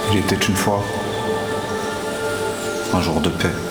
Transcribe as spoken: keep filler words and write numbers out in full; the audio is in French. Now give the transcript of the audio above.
Il était une fois un jour de paix.